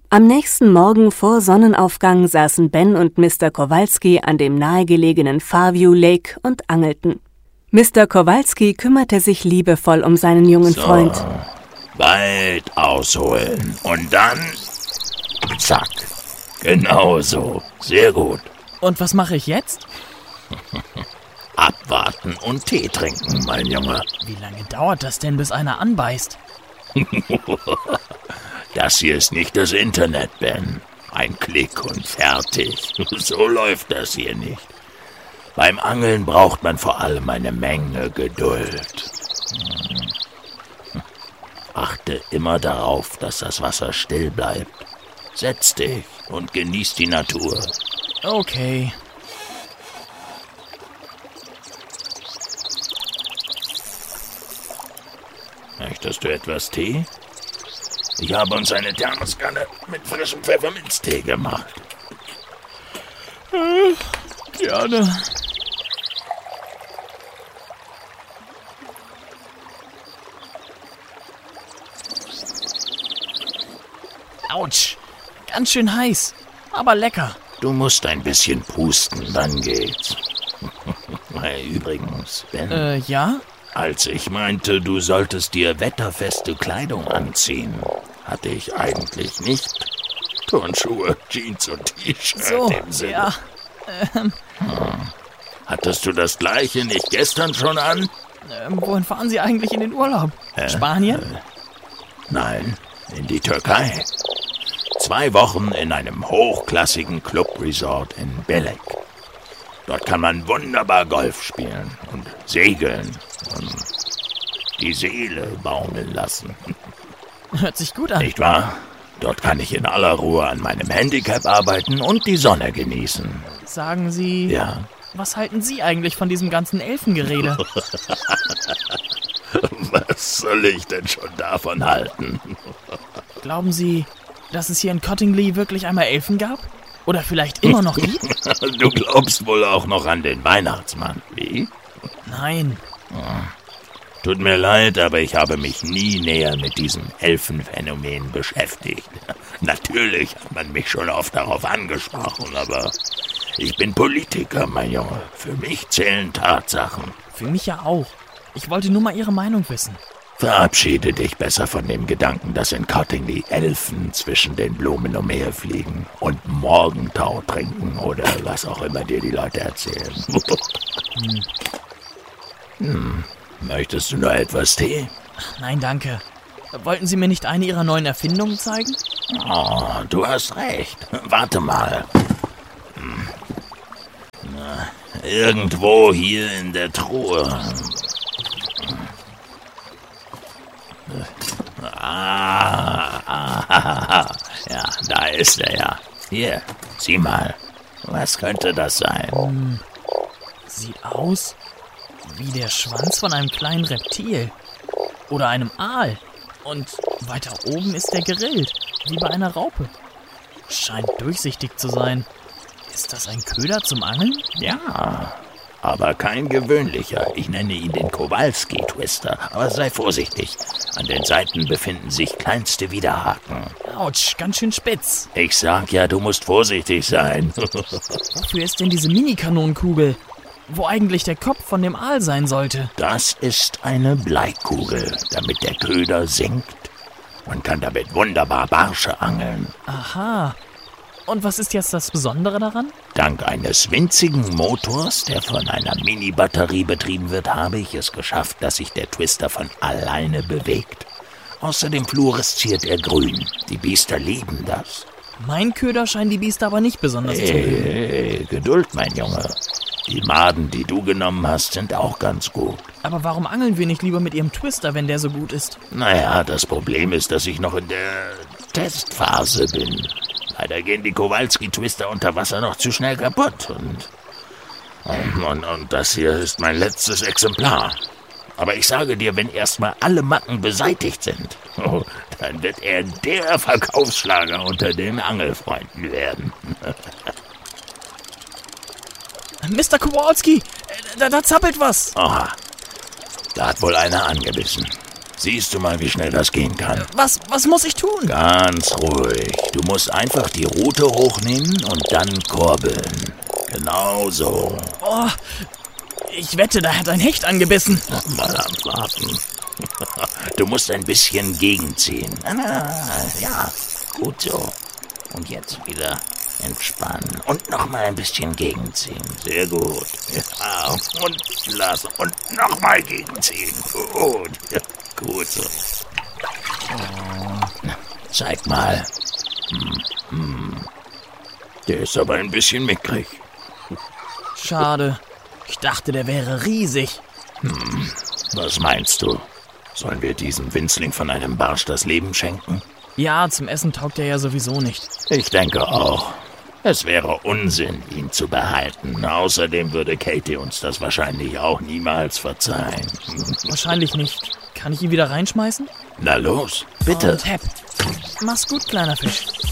Am nächsten Morgen vor Sonnenaufgang saßen Ben und Mr. Kowalski an dem nahegelegenen Farview Lake und angelten. Mr. Kowalski kümmerte sich liebevoll um seinen jungen Freund. Weit ausholen und dann zack. Genau so. Sehr gut. Und was mache ich jetzt? Abwarten und Tee trinken, mein Junge. Wie lange dauert das denn, bis einer anbeißt? Das hier ist nicht das Internet, Ben. Ein Klick und fertig. So läuft das hier nicht. Beim Angeln braucht man vor allem eine Menge Geduld. Achte immer darauf, dass das Wasser still bleibt. Setz dich und genieß die Natur. Okay. Möchtest du etwas Tee? Ich habe uns eine Thermoskanne mit frischem Pfefferminztee gemacht. Gerne. Autsch, ganz schön heiß, aber lecker. Du musst ein bisschen pusten, dann geht's. Übrigens, Ben. Ja? Als ich meinte, du solltest dir wetterfeste Kleidung anziehen, hatte ich eigentlich nicht Turnschuhe, Jeans und T-Shirt So, im Sinne. ja. Hattest du das gleiche nicht gestern schon an? Wohin fahren Sie eigentlich in den Urlaub? Spanien? Nein, in die Türkei. 2 Wochen in einem hochklassigen Club-Resort in Belek. Dort kann man wunderbar Golf spielen und segeln und die Seele baumeln lassen. Hört sich gut an. Nicht wahr? Dort kann ich in aller Ruhe an meinem Handicap arbeiten und die Sonne genießen. Sagen Sie, Ja? was halten Sie eigentlich von diesem ganzen Elfengerede? Was soll ich denn schon davon halten? Glauben Sie, dass es hier in Cottingley wirklich einmal Elfen gab? Oder vielleicht immer noch gibt? Du glaubst wohl auch noch an den Weihnachtsmann, wie? Nein. Tut mir leid, aber ich habe mich nie näher mit diesem Elfenphänomen beschäftigt. Natürlich hat man mich schon oft darauf angesprochen, aber ich bin Politiker, mein Junge. Für mich zählen Tatsachen. Für mich ja auch. Ich wollte nur mal Ihre Meinung wissen. Verabschiede dich besser von dem Gedanken, dass in Cottingley Elfen zwischen den Blumen umherfliegen und Morgentau trinken oder was auch immer dir die Leute erzählen. Möchtest du noch etwas Tee? Nein, danke. Wollten Sie mir nicht eine Ihrer neuen Erfindungen zeigen? Oh, du hast recht. Warte mal. Irgendwo hier in der Truhe. Ja, da ist er ja. Hier, sieh mal. Was könnte das sein? Sieht aus wie der Schwanz von einem kleinen Reptil. Oder einem Aal. Und weiter oben ist der gegrillt, wie bei einer Raupe. Scheint durchsichtig zu sein. Ist das ein Köder zum Angeln? Ja, aber kein gewöhnlicher. Ich nenne ihn den Kowalski-Twister. Aber sei vorsichtig. An den Seiten befinden sich kleinste Widerhaken. Autsch, ganz schön spitz. Ich sag ja, du musst vorsichtig sein. Wofür ist denn diese Mini-Kanonenkugel? Wo eigentlich der Kopf von dem Aal sein sollte? Das ist eine Bleikugel, damit der Köder sinkt. Man kann damit wunderbar Barsche angeln. Aha. Und was ist jetzt das Besondere daran? Dank eines winzigen Motors, der von einer Mini-Batterie betrieben wird, habe ich es geschafft, dass sich der Twister von alleine bewegt. Außerdem fluoresziert er grün. Die Biester lieben das. Mein Köder scheinen die Biester aber nicht besonders zu mögen. Hey, Geduld, mein Junge. Die Maden, die du genommen hast, sind auch ganz gut. Aber warum angeln wir nicht lieber mit Ihrem Twister, wenn der so gut ist? Naja, das Problem ist, dass ich noch in der Testphase bin. Leider gehen die Kowalski-Twister unter Wasser noch zu schnell kaputt. Und das hier ist mein letztes Exemplar. Aber ich sage dir, wenn erstmal alle Macken beseitigt sind, dann wird er der Verkaufsschlager unter den Angelfreunden werden. Mr. Kowalski, da zappelt was. Aha, da hat wohl einer angebissen. Siehst du mal, wie schnell das gehen kann? Was muss ich tun? Ganz ruhig. Du musst einfach die Rute hochnehmen und dann kurbeln. Genau so. Oh, ich wette, da hat ein Hecht angebissen. Mal abwarten. Du musst ein bisschen gegenziehen. Ja, gut so. Und jetzt wieder entspannen. Und nochmal ein bisschen gegenziehen. Sehr gut. Ja, und lassen. Und nochmal gegenziehen. Gut. Ja, gut so. Zeig mal. Der ist aber ein bisschen mickrig. Schade. Ich dachte, der wäre riesig. Was meinst du? Sollen wir diesem Winzling von einem Barsch das Leben schenken? Ja, zum Essen taugt er ja sowieso nicht. Ich denke auch. Es wäre Unsinn, ihn zu behalten. Außerdem würde Katie uns das wahrscheinlich auch niemals verzeihen. Wahrscheinlich nicht. Kann ich ihn wieder reinschmeißen? Na los, bitte. Und hepp. Mach's gut, kleiner Fisch.